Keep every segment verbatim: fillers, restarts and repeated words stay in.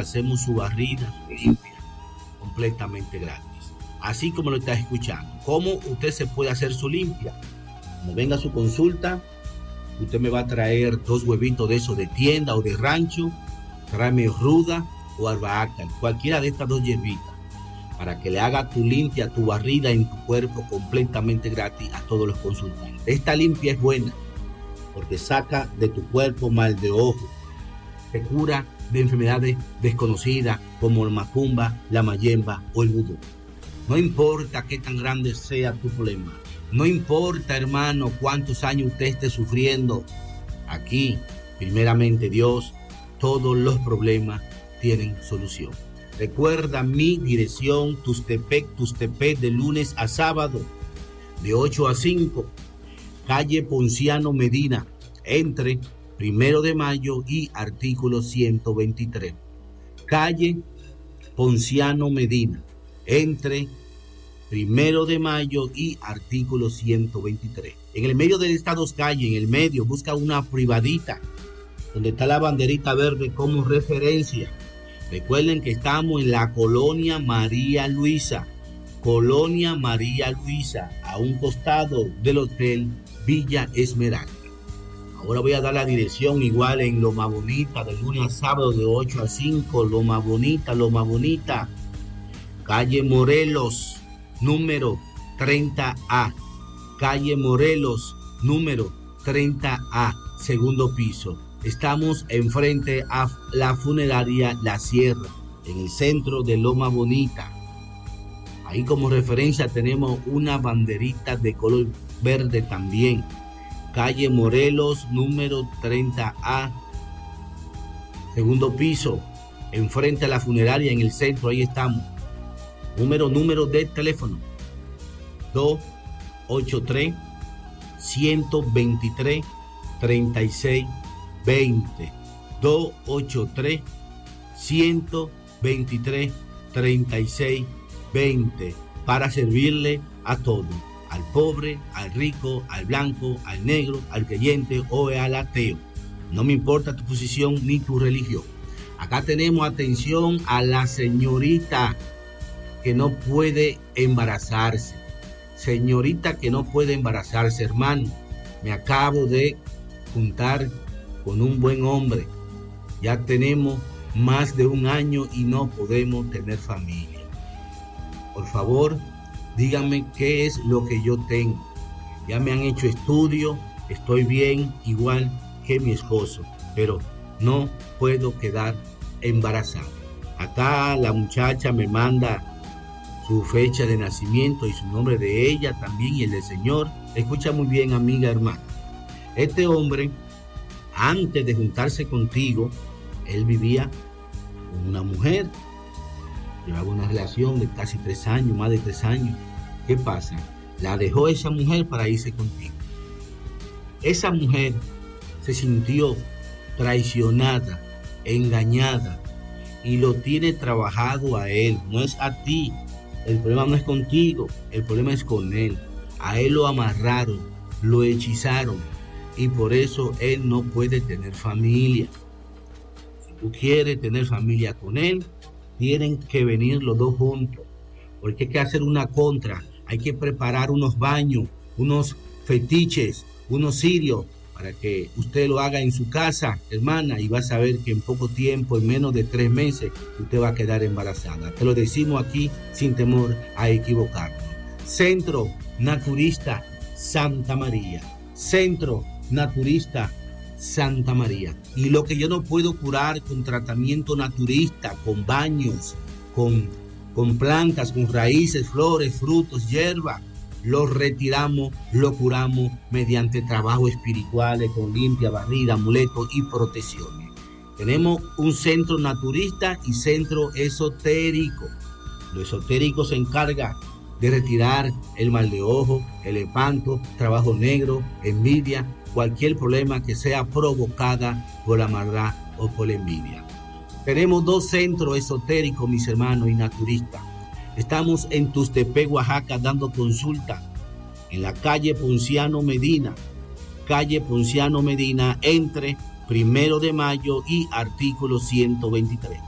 hacemos su barrida limpia, completamente gratis. Así como lo estás escuchando. ¿Cómo usted se puede hacer su limpia? Cuando venga a su consulta, usted me va a traer dos huevitos de esos de tienda o de rancho, tráeme ruda o albahaca, cualquiera de estas dos hierbitas, para que le haga tu limpia, tu barrida en tu cuerpo completamente gratis a todos los consultantes. Esta limpia es buena porque saca de tu cuerpo mal de ojo, te cura de enfermedades desconocidas como el macumba, la mayemba o el vudú. No importa qué tan grande sea tu problema, no importa, hermano, cuántos años usted esté sufriendo, aquí, primeramente Dios, todos los problemas tienen solución. Recuerda mi dirección, Tustepec, Tustepec, de lunes a sábado, de ocho a cinco, calle Ponciano Medina, entre Primero de Mayo y artículo ciento veintitrés. Calle Ponciano Medina, entre Primero de Mayo y artículo ciento veintitrés. En el medio de estas dos calles, en el medio, busca una privadita, donde está la banderita verde como referencia. Recuerden que estamos en la colonia María Luisa, colonia María Luisa, a un costado del hotel Villa Esmeralda. Ahora voy a dar la dirección igual en Loma Bonita, de lunes a sábado de ocho a cinco, Loma Bonita, Loma Bonita, calle Morelos, número treinta A, calle Morelos, número treinta A, segundo piso. Estamos enfrente a la funeraria La Sierra, en el centro de Loma Bonita. Ahí como referencia tenemos una banderita de color verde también. Calle Morelos, número treinta A, segundo piso, enfrente a la funeraria en el centro, ahí estamos. Número, número de teléfono, dos ocho tres, uno dos tres, tres seis veinte, dos ocho tres, uno dos tres, tres seis veinte, para servirle a todos, al pobre, al rico, al blanco, al negro, al creyente o al ateo. No me importa tu posición ni tu religión. Acá tenemos atención a la señorita que no puede embarazarse. Señorita que no puede embarazarse, hermano. Me acabo de juntar con un buen hombre. Ya tenemos más de un año y no podemos tener familia. Por favor, díganme qué es lo que yo tengo. Ya me han hecho estudio, estoy bien, igual que mi esposo, pero no puedo quedar embarazada. Acá la muchacha me manda su fecha de nacimiento y su nombre de ella también y el del señor. Escucha muy bien, amiga, hermana. Este hombre, antes de juntarse contigo, él vivía con una mujer. Llevaba una relación de casi tres años, más de tres años. ¿Qué pasa? La dejó esa mujer para irse contigo. Esa mujer se sintió traicionada, engañada, y lo tiene trabajado a él, no es a ti. El problema no es contigo, el problema es con él. A él lo amarraron, lo hechizaron, y por eso él no puede tener familia. Si tú quieres tener familia con él, tienen que venir los dos juntos, porque hay que hacer una contra, hay que preparar unos baños, unos fetiches, unos cirios, para que usted lo haga en su casa, hermana, y va a saber que en poco tiempo, en menos de tres meses, usted va a quedar embarazada. Te lo decimos aquí sin temor a equivocarnos. Centro Naturista Santa María. Centro Naturista Santa María. Y lo que yo no puedo curar con tratamiento naturista, con baños, con, con plantas, con raíces, flores, frutos, hierba, lo retiramos, lo curamos mediante trabajos espirituales, con limpia, barrida, amuletos y protecciones. Tenemos un centro naturista y centro esotérico. Lo esotérico se encarga de retirar el mal de ojo, el espanto, trabajo negro, envidia, cualquier problema que sea provocada por la maldad o por la envidia. Tenemos dos centros esotéricos, mis hermanos, y naturistas. Estamos en Tustepec, Oaxaca, dando consulta en la calle Ponciano Medina, calle Ponciano Medina, entre Primero de Mayo y artículo ciento veintitrés.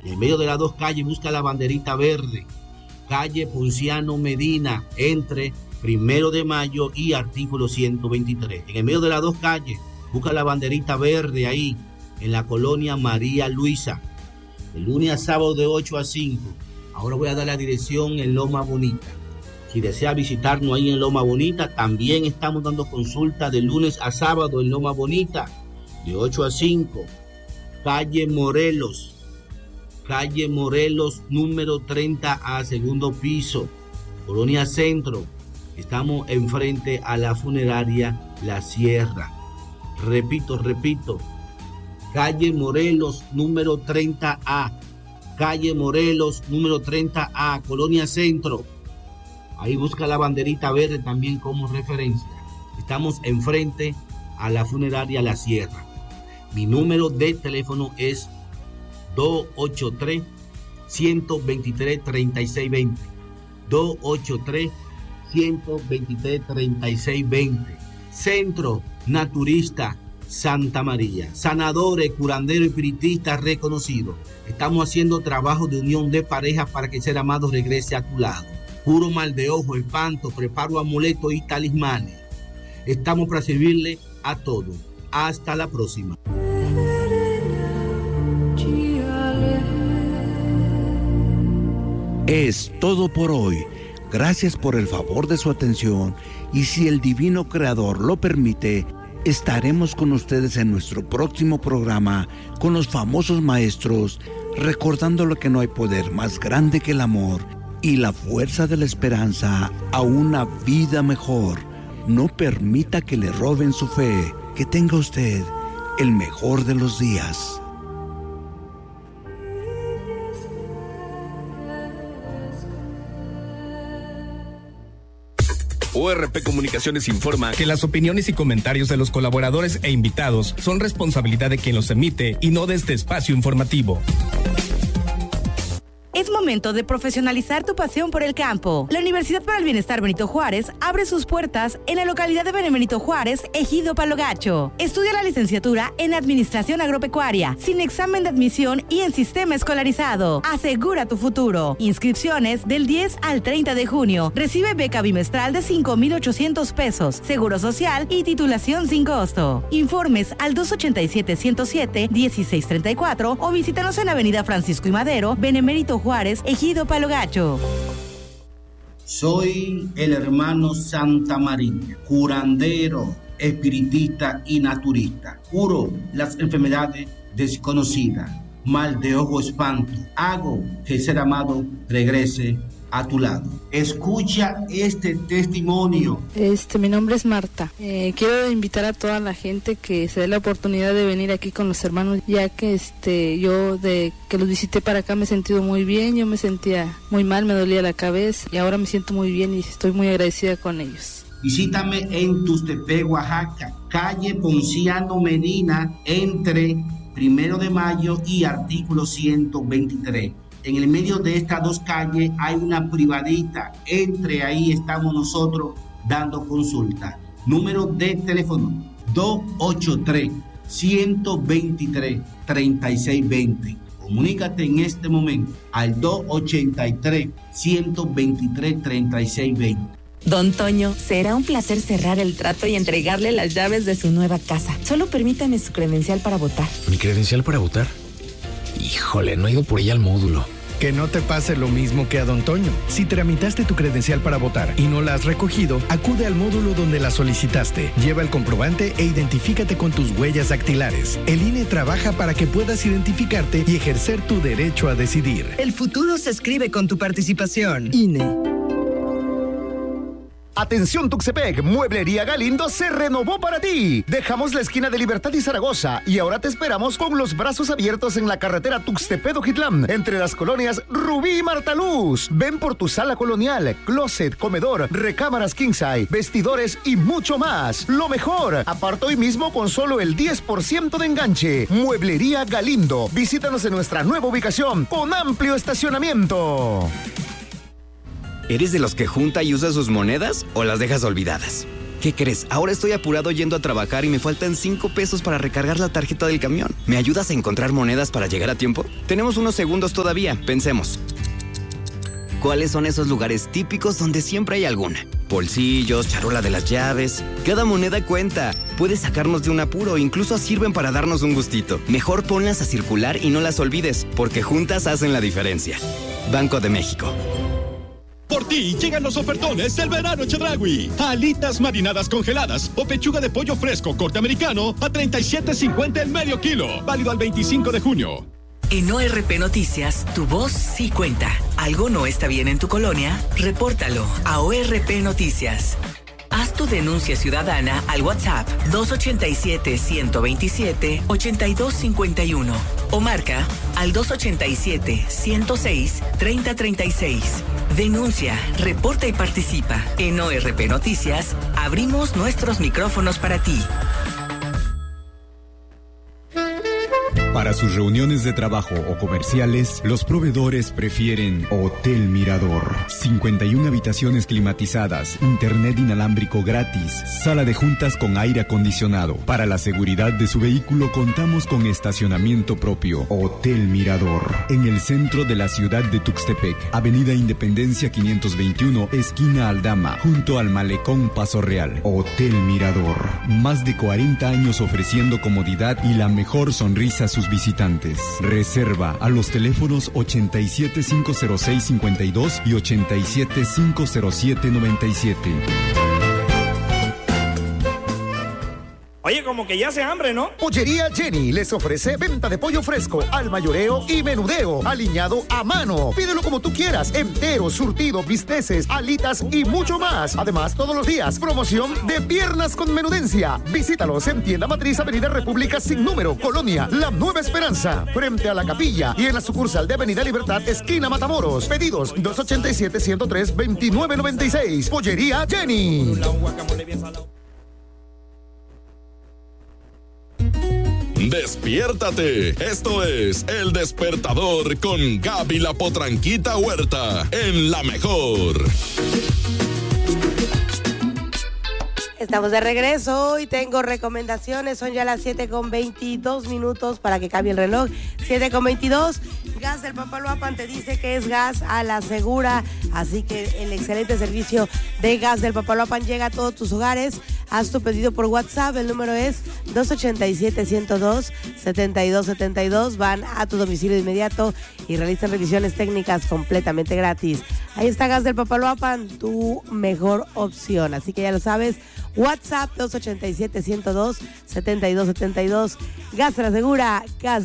En el medio de las dos calles busca la banderita verde, calle Ponciano Medina, entre Primero de Mayo y artículo ciento veintitrés. En el medio de las dos calles busca la banderita verde ahí, en la colonia María Luisa, de lunes a sábado de ocho a cinco. Ahora voy a dar la dirección en Loma Bonita. Si desea visitarnos ahí en Loma Bonita, también estamos dando consulta de lunes a sábado en Loma Bonita, de ocho a cinco. Calle Morelos, calle Morelos número treinta A, segundo piso, Colonia Centro. Estamos enfrente a la funeraria La Sierra. Repito, repito, calle Morelos número treinta A, calle Morelos número treinta A, Colonia Centro. Ahí busca la banderita verde también como referencia. Estamos enfrente a la funeraria La Sierra. Mi número de teléfono es dos ocho tres, uno dos tres, tres seis dos cero. dos ocho tres, uno dos tres, tres seis dos cero. Centro Naturista Santa María. Sanadores, curanderos, espiritistas reconocidos. Estamos haciendo trabajo de unión de parejas para que el ser amado regrese a tu lado. Curo mal de ojo, espanto, preparo amuletos y talismanes. Estamos para servirle a todos. Hasta la próxima. Es todo por hoy. Gracias por el favor de su atención y si el Divino Creador lo permite, estaremos con ustedes en nuestro próximo programa con los famosos maestros, recordando lo que no hay poder más grande que el amor y la fuerza de la esperanza a una vida mejor. No permita que le roben su fe. Que tenga usted el mejor de los días. O R P Comunicaciones informa que las opiniones y comentarios de los colaboradores e invitados son responsabilidad de quien los emite y no de este espacio informativo. Es momento de profesionalizar tu pasión por el campo. La Universidad para el Bienestar Benito Juárez abre sus puertas en la localidad de Benemérito Juárez, Ejido Palo Gacho. Estudia la licenciatura en Administración Agropecuaria, sin examen de admisión y en sistema escolarizado. Asegura tu futuro. Inscripciones del diez al treinta de junio. Recibe beca bimestral de cinco mil ochocientos pesos, seguro social y titulación sin costo. Informes al dos ochenta y siete, ciento siete, dieciséis treinta y cuatro o visítanos en Avenida Francisco y Madero, Benemérito Juárez, Ejido Palo Gacho. Soy el hermano Santa María, curandero, espiritista y naturista. Curo las enfermedades desconocidas, mal de ojo, espanto. Hago que el ser amado regrese a tu lado. Escucha este testimonio. Este, mi nombre es Marta. Eh, quiero invitar a toda la gente que se dé la oportunidad de venir aquí con los hermanos, ya que este, yo de que los visité para acá me he sentido muy bien. Yo me sentía muy mal, me dolía la cabeza y ahora me siento muy bien y estoy muy agradecida con ellos. Visítame en Tuxtepec, Oaxaca, calle Ponciano Medina, entre Primero de Mayo y artículo ciento veintitrés. En el medio de estas dos calles hay una privadita. Entre ahí estamos nosotros dando consulta. Número de teléfono dos ocho tres, uno dos tres, tres seis dos cero. Comunícate en este momento al dos ocho tres, uno dos tres, tres seis dos cero. Don Toño, será un placer cerrar el trato y entregarle las llaves de su nueva casa. Solo permítame su credencial para votar. ¿Mi credencial para votar? Híjole, no he ido por ella al módulo. Que no te pase lo mismo que a Don Toño. Si tramitaste tu credencial para votar y no la has recogido, acude al módulo donde la solicitaste. Lleva el comprobante e identifícate con tus huellas dactilares. El I N E trabaja para que puedas identificarte y ejercer tu derecho a decidir. El futuro se escribe con tu participación. I N E. Atención Tuxtepec, Mueblería Galindo se renovó para ti. Dejamos la esquina de Libertad y Zaragoza y ahora te esperamos con los brazos abiertos en la carretera Tuxtepec-Ojitlán, entre las colonias Rubí y Martaluz. Ven por tu sala colonial, closet, comedor, recámaras king-size, vestidores y mucho más. Lo mejor, aparta hoy mismo con solo el diez por ciento de enganche. Mueblería Galindo. Visítanos en nuestra nueva ubicación con amplio estacionamiento. ¿Eres de los que junta y usa sus monedas o las dejas olvidadas? ¿Qué crees? Ahora estoy apurado yendo a trabajar y me faltan cinco pesos para recargar la tarjeta del camión. ¿Me ayudas a encontrar monedas para llegar a tiempo? Tenemos unos segundos todavía, pensemos. ¿Cuáles son esos lugares típicos donde siempre hay alguna? Bolsillos, charola de las llaves. Cada moneda cuenta. Puede sacarnos de un apuro, incluso sirven para darnos un gustito. Mejor ponlas a circular y no las olvides, porque juntas hacen la diferencia. Banco de México. Por ti llegan los ofertones del verano Chedraui. Alitas marinadas congeladas o pechuga de pollo fresco corte americano a treinta y siete cincuenta el medio kilo. Válido al veinticinco de junio. En O R P Noticias, tu voz sí cuenta. ¿Algo no está bien en tu colonia? Repórtalo a O R P Noticias. Haz tu denuncia ciudadana al WhatsApp dos ochenta y siete, ciento veintisiete, ochenta y dos cincuenta y uno o marca al dos ochenta y siete, ciento seis, treinta treinta y seis. Denuncia, reporta y participa. En O R P Noticias, abrimos nuestros micrófonos para ti. Para sus reuniones de trabajo o comerciales, los proveedores prefieren Hotel Mirador. cincuenta y una habitaciones climatizadas, internet inalámbrico gratis, sala de juntas con aire acondicionado. Para la seguridad de su vehículo contamos con estacionamiento propio. Hotel Mirador. En el centro de la ciudad de Tuxtepec, Avenida Independencia quinientos veintiuno, esquina Aldama, junto al Malecón Paso Real. Hotel Mirador. Más de cuarenta años ofreciendo comodidad y la mejor sonrisa a sus visitantes. Reserva a los teléfonos ochenta y siete, cinco cero seis, cincuenta y dos y ochenta y siete, cinco cero siete, noventa y siete. Oye, como que ya hace hambre, ¿no? Pollería Jenny les ofrece venta de pollo fresco, al mayoreo y menudeo, aliñado a mano. Pídelo como tú quieras, entero, surtido, bisteces, alitas y mucho más. Además, todos los días, promoción de piernas con menudencia. Visítalos en Tienda Matriz, Avenida República sin número, Colonia La Nueva Esperanza, frente a la Capilla, y en la sucursal de Avenida Libertad, esquina Matamoros. Pedidos dos ochenta y siete, ciento tres, veintinueve noventa y seis. Pollería Jenny. Despiértate, esto es El Despertador con Gaby la Potranquita Huerta en La Mejor. Estamos de regreso y tengo recomendaciones. Son ya las siete con veintidós minutos para que cambie el reloj. siete con veintidós. Gas del Papaloapan te dice que es gas a la segura. Así que el excelente servicio de Gas del Papaloapan llega a todos tus hogares. Haz tu pedido por WhatsApp. El número es dos ochenta y siete, ciento dos, setenta y dos setenta y dos. Van a tu domicilio de inmediato y realizan revisiones técnicas completamente gratis. Ahí está Gas del Papaloapan, tu mejor opción. Así que ya lo sabes. WhatsApp dos ochenta y siete, ciento dos, setenta y dos setenta y dos. Gas a la segura. Gas